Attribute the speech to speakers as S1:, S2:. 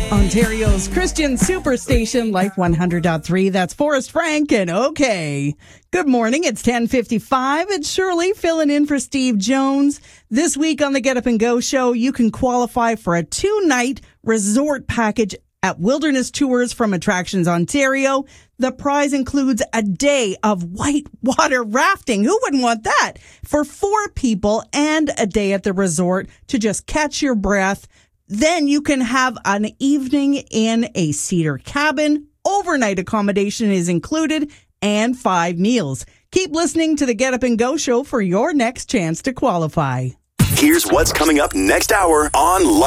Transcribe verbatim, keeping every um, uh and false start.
S1: Ontario's Christian Superstation, Life one hundred point three. That's Forrest Frank and OK. Good morning. It's ten fifty-five. It's Shirley filling in for Steve Jones. This week on the Get Up and Go show, you can qualify for a two-night resort package at Wilderness Tours from Attractions Ontario. The prize includes a day of whitewater rafting. Who wouldn't want that? For four people, and a day at the resort to just catch your breath. Then you can have an evening in a cedar cabin. Overnight accommodation is included and five meals. Keep listening to the Get Up and Go show for your next chance to qualify.
S2: Here's what's coming up next hour on Life.